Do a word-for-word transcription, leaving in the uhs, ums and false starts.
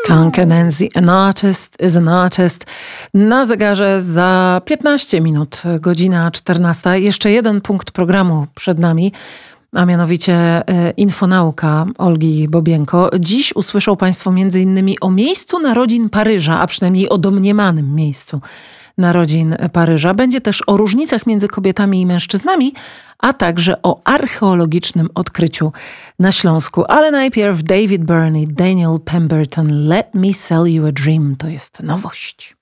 Conker Nancy, an artist is an artist. Na zegarze za piętnaście minut, godzina czternasta. Jeszcze jeden punkt programu przed nami, a mianowicie Infonauka Olgi Bobienko. Dziś usłyszą Państwo między innymi o miejscu narodzin Paryża, a przynajmniej o domniemanym miejscu narodzin Paryża. Będzie też o różnicach między kobietami i mężczyznami, a także o archeologicznym odkryciu na Śląsku. Ale najpierw David Byrne i Daniel Pemberton, Let Me Sell You a Dream. To jest nowość.